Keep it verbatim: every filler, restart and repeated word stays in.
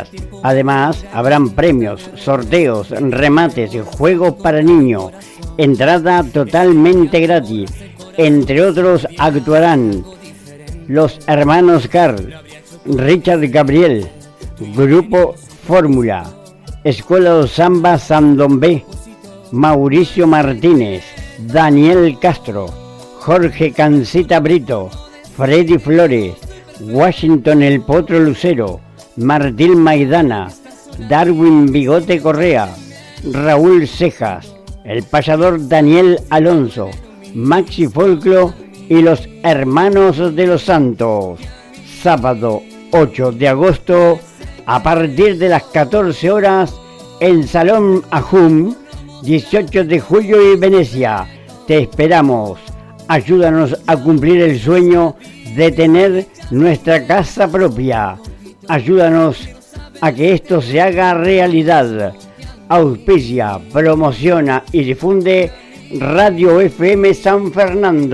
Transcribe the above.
personas. Además, habrán premios, sorteos, remates y juegos para niños. Entrada totalmente gratis. Entre otros actuarán los hermanos Carl, Richard Gabriel, Grupo Fórmula, Escuela de Samba Sandombe, Mauricio Martínez, Daniel Castro, Jorge Cancita Brito, Freddy Flores, Washington El Potro Lucero, Martín Maidana, Darwin Bigote Correa, Raúl Cejas, el payador Daniel Alonso, Maxi Folclo y los Hermanos de los Santos. Sábado ocho de agosto, a partir de las catorce horas, en Salón Ajum, dieciocho de julio y Venecia. Te esperamos. Ayúdanos a cumplir el sueño de tener nuestra casa propia. Ayúdanos a que esto se haga realidad. Auspicia, promociona y difunde Radio F M San Fernando.